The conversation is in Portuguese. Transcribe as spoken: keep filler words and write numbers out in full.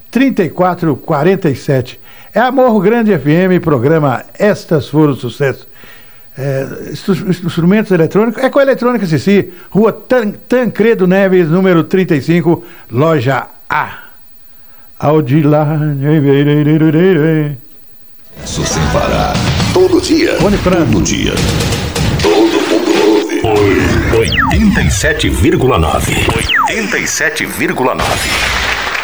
trinta e quatro quarenta e sete. É a Morro Grande F M, programa Estas Foram Sucesso. É, instrumentos eletrônicos, é com a Eletrônica Cici, Rua Tan, Tancredo Neves, número trinta e cinco, Loja A. Audilá. Isso sem parar. Todo dia. Todo dia. Todo mundo ouve. oitenta e sete vírgula nove. oitenta e sete vírgula nove.